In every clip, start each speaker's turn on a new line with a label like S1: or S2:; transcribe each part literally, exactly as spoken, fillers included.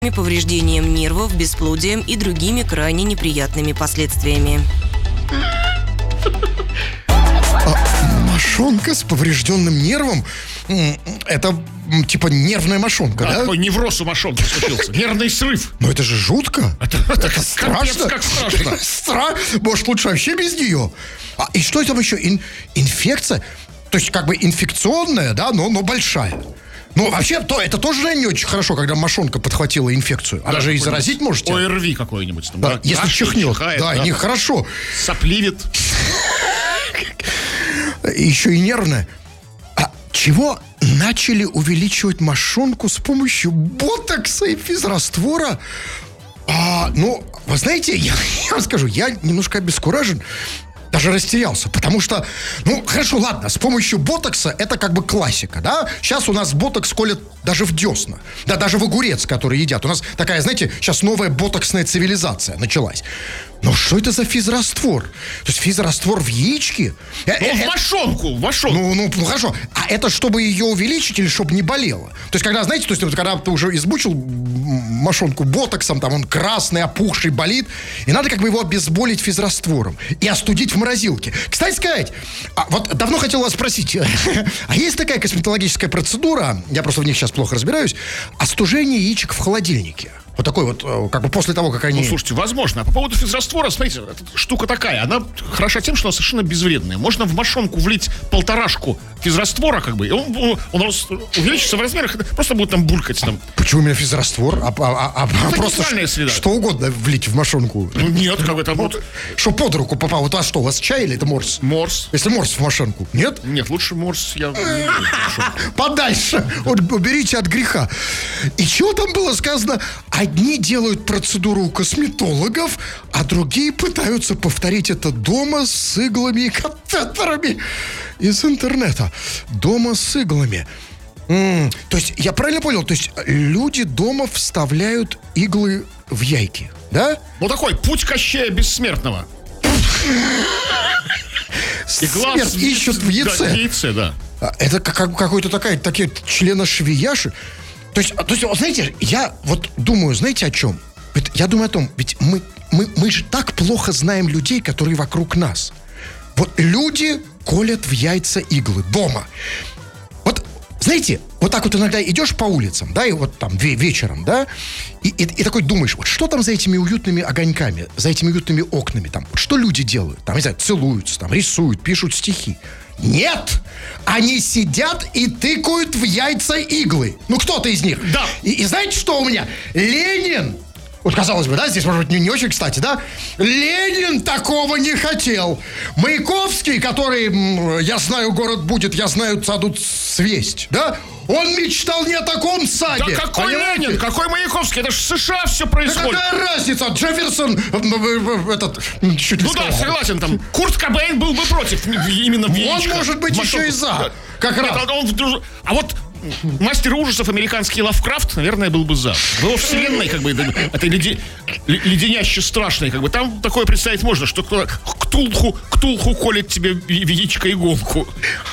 S1: повреждением нервов, бесплодием и другими крайне неприятными последствиями.
S2: А, мошонка с поврежденным нервом? Это типа нервная мошонка, да?
S3: да? Такой невроз у мошонки случился. Нервный срыв.
S2: Но это же жутко.
S3: Это,
S2: это,
S3: это
S2: страшно.
S3: Как страшно.
S2: Стра... Может, лучше вообще без нее? А, и что там еще? Ин... Инфекция? То есть как бы инфекционная, да, но, но большая. Ну, вообще, то, это тоже не очень хорошо, когда мошонка подхватила инфекцию. Она да, же и заразить можете.
S3: ОРВИ какой-нибудь. Там,
S2: да,
S3: да,
S2: если чихнет. Чихает, да, да, нехорошо.
S3: Сопливит.
S2: Еще и нервная. А чего начали увеличивать мошонку с помощью ботокса и физраствора? А, ну, вы знаете, я, я вам скажу, я немножко обескуражен. Даже растерялся, потому что, ну, хорошо, ладно, с помощью ботокса это как бы классика, да? Сейчас у нас ботокс колят даже в десна, да, даже в огурец, который едят. У нас такая, знаете, сейчас новая ботоксная цивилизация началась. Но что это за физраствор? То есть физраствор в яичке?
S3: Ну, э, в мошонку, в мошонку.
S2: Ну, ну, ну, хорошо. А это чтобы ее увеличить или чтобы не болело? То есть, когда, знаете, то есть, когда ты уже измучил мошонку ботоксом, там он красный, опухший, болит, и надо как бы его обезболить физраствором и остудить в морозилке. Кстати сказать, а вот давно хотел вас спросить, а есть такая косметологическая процедура, я просто в них сейчас плохо разбираюсь, остужение яичек в холодильнике? Вот такой вот, как бы после того, как они...
S3: Ну, слушайте, возможно. А по поводу физраствора, смотрите, эта штука такая, она хороша тем, что она совершенно безвредная. Можно в мошонку влить полторашку физраствора, как бы, и он, он, он увеличится в размерах, просто будет там булькать. Там.
S2: Почему именно физраствор? А, а, а, а просто
S3: среда.
S2: Что угодно влить в мошонку?
S3: Ну, нет, как бы там
S2: вот.
S3: вот...
S2: Что под руку попало? Вот у вас что, у вас чай или это морс?
S3: Морс.
S2: Если морс в мошонку, нет?
S3: Нет, лучше морс я...
S2: Подальше. Уберите от греха. И чего там было сказано? Одни делают процедуру у косметологов, а другие пытаются повторить это дома с иглами и катетерами из интернета. Дома с иглами. М-м, то есть, я правильно понял? То есть, люди дома вставляют иглы в яйки, да?
S3: Ну, такой путь Кощея Бессмертного.
S2: Смерть ищут в яйце.
S3: Да, в яйце, да.
S2: Это как, какой-то такая, такие членошвияши. То есть, то есть, знаете, я вот думаю, знаете, о чем? Ведь я думаю о том, ведь мы, мы, мы же так плохо знаем людей, которые вокруг нас. Вот люди колят в яйца иглы дома. Вот, знаете, вот так вот иногда идешь по улицам, да, и вот там вечером, да, и, и, и такой думаешь, вот что там за этими уютными огоньками, за этими уютными окнами, там, вот что люди делают? Там, не знаю, целуются, там, рисуют, пишут стихи. Нет! Они сидят и тыкают в яйца иглы. Ну, кто-то из них.
S3: Да.
S2: И, и знаете, что у меня? Ленин, вот казалось бы, да, здесь, может быть, не, не очень кстати, да? Ленин такого не хотел. Маяковский, который, я знаю, город будет, я знаю, садут свесть, да? Он мечтал не о таком саде.
S3: Да какой
S2: понимаете?
S3: Ленин, какой Маяковский? Это же в США все происходит.
S2: Да какая разница? Джефферсон, этот, чуть не
S3: Ну
S2: сказал.
S3: да, согласен, там, Курт Кобейн был бы против именно в яичко.
S2: Он может быть еще и за. Как
S3: Нет,
S2: раз.
S3: он, а вот мастер ужасов американский Лавкрафт, наверное, был бы за. Было вселенной, как бы, этой леди, леденяще страшной, как бы, там такое представить можно, что Ктулху, Ктулху колет тебе в яичко иголку.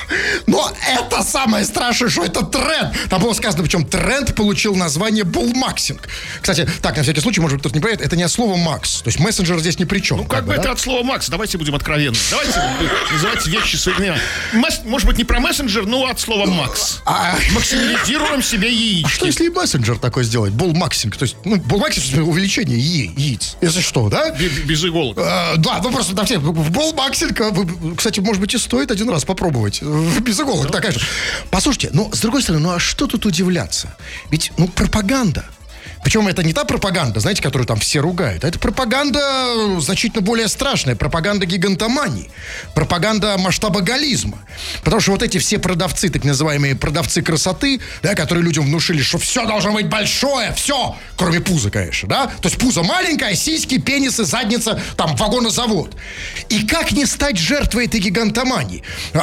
S2: Но это самое страшное, что это тренд. Там было сказано, причем тренд получил название буллмаксинг. Кстати, так, на всякий случай, может быть, кто-то не понимает, это не от слова Макс. То есть мессенджер здесь ни при чем.
S3: Ну, как, как бы, да? Это от слова Макс. Давайте будем откровенны. Давайте называть вещи своими. Может быть, не про мессенджер, но от слова Макс.
S2: А...
S3: Максимализируем себе яички.
S2: А что, если и мессенджер такой сделать? Буллмаксинг. То есть, ну, буллмаксинг — увеличение я- яиц. Если что, да?
S3: Без иголок.
S2: А, да, ну просто, да, все, буллмаксинг, кстати, может быть, и стоит один раз попробовать. Без иголок, да, конечно. Послушайте, ну, с другой стороны, ну, а что тут удивляться? Ведь, ну, пропаганда. Причем это не та пропаганда, знаете, которую там все ругают. А это пропаганда значительно более страшная. Пропаганда гигантомании. Пропаганда масштабоголизма. Потому что вот эти все продавцы, так называемые продавцы красоты, да, которые людям внушили, что все должно быть большое, все, кроме пуза, конечно, да. То есть пузо маленькое, сиськи, пенисы, задница, там, вагонозавод. И как не стать жертвой этой гигантомании?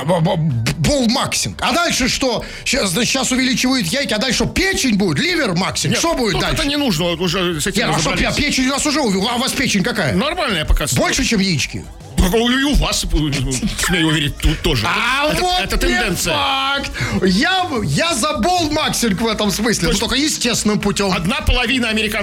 S2: Буллмаксинг. А дальше что? Сейчас, сейчас увеличивают яйки, а дальше что? Печень будет? Ливермаксинг? Что будет дальше?
S3: Не нужно, уже с этим.
S2: Нет, а что, печень у нас уже, а у вас печень какая?
S3: Нормальная пока.
S2: Больше, чем яички?
S3: И у вас, смею уверить, тут тоже.
S2: А
S3: это,
S2: вот
S3: это тенденция.
S2: Факт. Я, я за буллмаксинг в этом смысле, но только естественным путем.
S3: Одна половина американцев